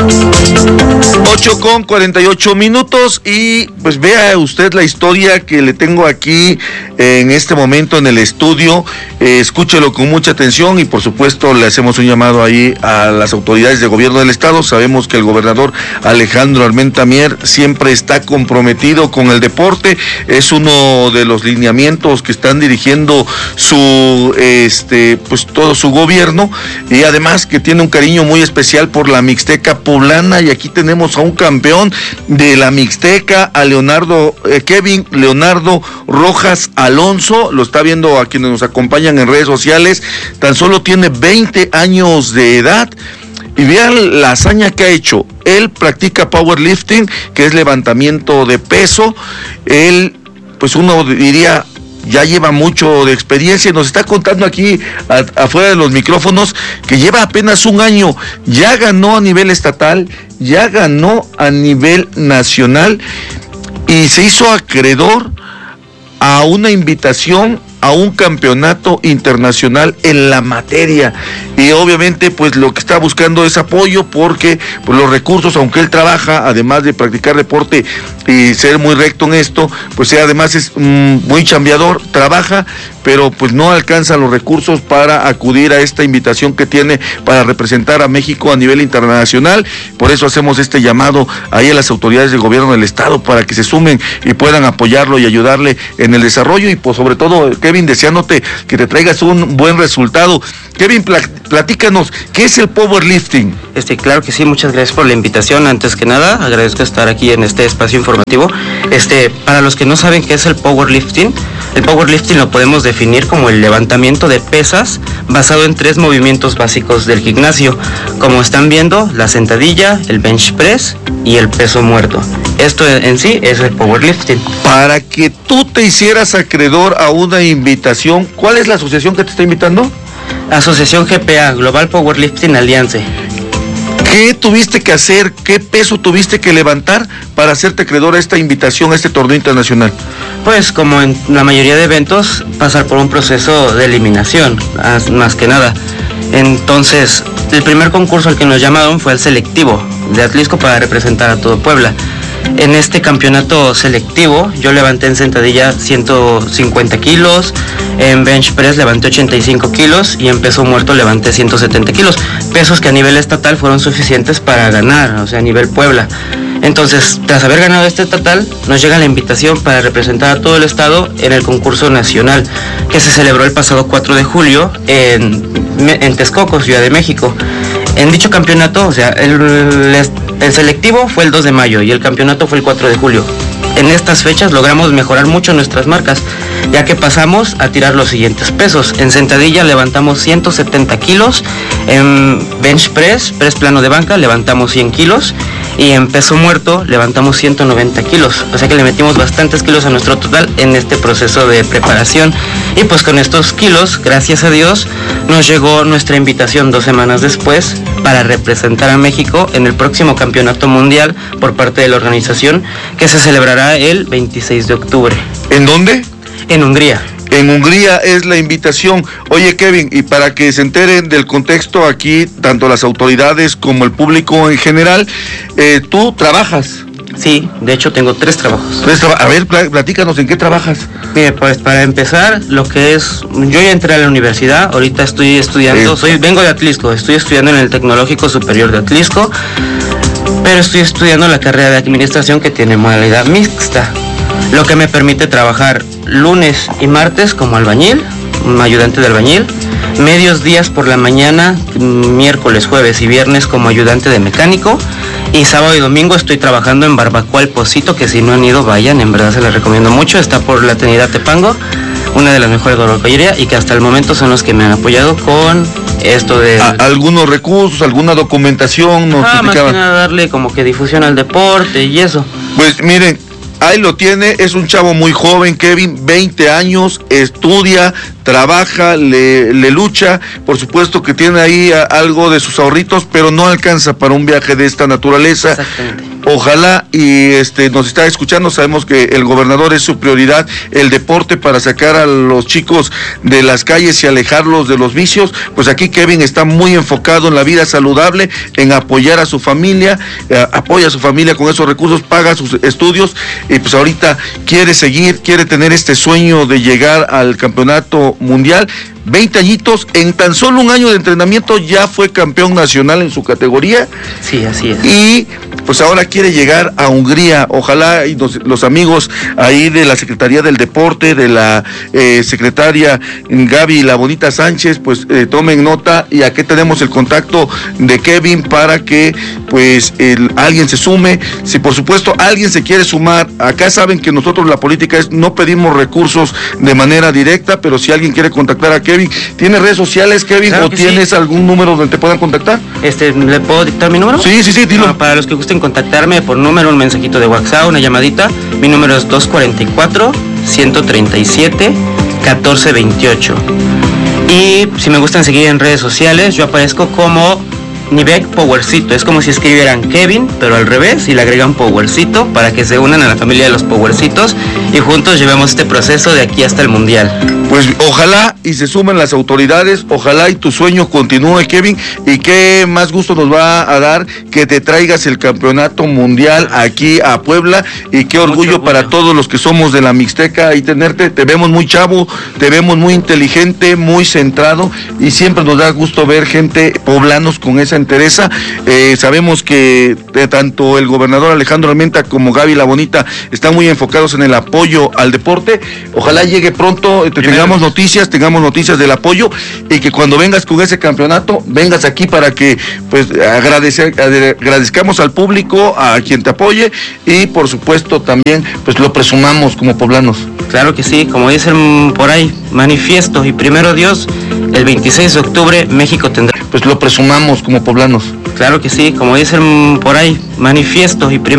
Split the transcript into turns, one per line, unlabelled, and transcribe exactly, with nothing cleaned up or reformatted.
ocho con cuarenta y ocho minutos y pues vea usted la historia que le tengo aquí en este momento en el estudio, eh, escúchelo con mucha atención y por supuesto le hacemos un llamado ahí a las autoridades de gobierno del estado. Sabemos que el gobernador Alejandro Armenta Mier siempre está comprometido con el deporte, es uno de los lineamientos que están dirigiendo su, este, pues todo su gobierno, y además que tiene un cariño muy especial por la Mixteca poblana, y aquí tenemos a un campeón de la Mixteca, a Leonardo, eh, Kevin Leonardo Rojas Alonso, lo está viendo a quienes nos acompañan en redes sociales, tan solo tiene veinte años de edad, y vean la hazaña que ha hecho. Él practica powerlifting, que es levantamiento de peso, él, pues uno diría, ya lleva mucho de experiencia, nos está contando aquí a, afuera de los micrófonos que lleva apenas un año, ya ganó a nivel estatal, ya ganó a nivel nacional y se hizo acreedor a una invitación a un campeonato internacional en la materia, y obviamente pues lo que está buscando es apoyo, porque pues los recursos, aunque él trabaja, además de practicar deporte y ser muy recto en esto, pues él además es mmm, muy chambeador, trabaja, pero pues no alcanza los recursos para acudir a esta invitación que tiene para representar a México a nivel internacional. Por eso hacemos este llamado ahí a las autoridades del gobierno del estado para que se sumen y puedan apoyarlo y ayudarle en el desarrollo, y pues sobre todo, Kevin, deseándote que te traigas un buen resultado. Kevin, platícanos, ¿qué es el powerlifting?
Este, claro que sí, muchas gracias por la invitación. Antes que nada, agradezco estar aquí en este espacio informativo. Este, para los que no saben qué es el powerlifting, el powerlifting lo podemos definir como el levantamiento de pesas basado en tres movimientos básicos del gimnasio, como están viendo, la sentadilla, el bench press y el peso muerto. Esto en sí es el powerlifting.
Para que tú te hicieras acreedor a una invitación, ¿cuál es la asociación que te está invitando?
Asociación G P A, Global Powerlifting Alliance.
¿Qué tuviste que hacer? ¿Qué peso tuviste que levantar para hacerte acreedor a esta invitación, a este torneo internacional?
Pues como en la mayoría de eventos, pasar por un proceso de eliminación, más que nada. Entonces, el primer concurso al que nos llamaron fue el selectivo de Atlisco para representar a todo Puebla. En este campeonato selectivo yo levanté en sentadilla ciento cincuenta kilos, en bench press levanté ochenta y cinco kilos y en peso muerto levanté ciento setenta kilos, pesos que a nivel estatal fueron suficientes para ganar, o sea, a nivel Puebla. Entonces, tras haber ganado este estatal, nos llega la invitación para representar a todo el estado en el concurso nacional, que se celebró el pasado cuatro de julio en, en Texcoco, Ciudad de México. En dicho campeonato, o sea, el, el selectivo fue el dos de mayo y el campeonato fue el cuatro de julio. En estas fechas logramos mejorar mucho nuestras marcas, ya que pasamos a tirar los siguientes pesos. En sentadilla levantamos ciento setenta kilos, en bench press, press plano de banca, levantamos cien kilos, y en peso muerto levantamos ciento noventa kilos, o sea que le metimos bastantes kilos a nuestro total en este proceso de preparación. Y pues con estos kilos, gracias a Dios, nos llegó nuestra invitación dos semanas después para representar a México en el próximo campeonato mundial por parte de la organización, que se celebrará el veintiséis de octubre.
¿En dónde?
En Hungría.
En Hungría es la invitación. Oye, Kevin, y para que se enteren del contexto aquí, tanto las autoridades como el público en general, eh, ¿tú trabajas?
Sí, de hecho tengo tres trabajos.
¿Tres traba- A ver, platícanos, ¿en qué trabajas?
Mire, pues para empezar, lo que es, yo ya entré a la universidad, ahorita estoy estudiando, soy vengo de Atlisco, estoy estudiando en el Tecnológico Superior de Atlisco, pero estoy estudiando la carrera de administración que tiene modalidad mixta, lo que me permite trabajar lunes y martes como albañil, un ayudante de albañil, medios días por la mañana, miércoles, jueves y viernes como ayudante de mecánico, y sábado y domingo estoy trabajando en Barbacoa El Pocito, que si no han ido vayan, en verdad se les recomiendo mucho, está por la Avenida Tepango, una de las mejores barbacoyerías, y que hasta el momento son los que me han apoyado con esto de...
¿A- ¿Algunos recursos, alguna documentación? Nos
Ah, más que
platicaban.
nada darle como que difusión al deporte y eso.
Pues miren, ahí lo tiene, es un chavo muy joven, Kevin, veinte años, estudia, trabaja, le, le lucha, por supuesto que tiene ahí a, algo de sus ahorritos, pero no alcanza para un viaje de esta naturaleza.
Exactamente.
ojalá y este nos está escuchando, sabemos que el gobernador es su prioridad, el deporte para sacar a los chicos de las calles y alejarlos de los vicios. Pues aquí Kevin está muy enfocado en la vida saludable, en apoyar a su familia, eh, apoya a su familia con esos recursos, paga sus estudios y pues ahorita quiere seguir, quiere tener este sueño de llegar al campeonato mundial. veinte añitos, en tan solo un año de entrenamiento ya fue campeón nacional en su categoría.
Sí, así es.
Y pues ahora quiere llegar a Hungría. Ojalá y nos, los amigos ahí de la Secretaría del Deporte, de la eh, secretaria Gaby La Bonita Sánchez, pues eh, tomen nota, y aquí tenemos el contacto de Kevin para que pues el, alguien se sume. Si por supuesto alguien se quiere sumar, acá saben que nosotros la política es no pedimos recursos de manera directa, pero si alguien quiere contactar a Kevin, ¿tienes redes sociales, Kevin, claro o tienes sí. algún número donde te puedan contactar?
Este, ¿le puedo dictar mi número?
Sí, sí, sí, dilo.
Bueno, para los que gusten contactarme por número, un mensajito de WhatsApp, una llamadita, mi número es dos cuatro cuatro, uno tres siete, uno cuatro dos ocho. Y si me gustan seguir en redes sociales, yo aparezco como Nivek Powercito. Es como si escribieran Kevin, pero al revés, y le agregan Powercito para que se unan a la familia de los Powercitos y juntos llevemos este proceso de aquí hasta el Mundial.
Pues ojalá y se sumen las autoridades, ojalá y tu sueño continúe, Kevin, y qué más gusto nos va a dar que te traigas el campeonato mundial aquí a Puebla, y qué orgullo, orgullo para todos los que somos de la Mixteca y tenerte. Te vemos muy chavo, te vemos muy inteligente, muy centrado, y siempre nos da gusto ver gente poblanos con esa entereza. Eh, sabemos que eh, tanto el gobernador Alejandro Armenta como Gaby La Bonita están muy enfocados en el apoyo al deporte. Ojalá llegue pronto, te tengamos noticias, tengamos noticias del apoyo, y que cuando vengas con ese campeonato, vengas aquí para que pues agradecer, agradezcamos al público, a quien te apoye, y por supuesto también pues lo presumamos como poblanos.
Claro que sí, como dicen por ahí, manifiesto, y primero Dios, el veintiséis de octubre México tendrá.
Pues lo presumamos como poblanos.
Claro que sí, como dicen por ahí, manifiesto, y primero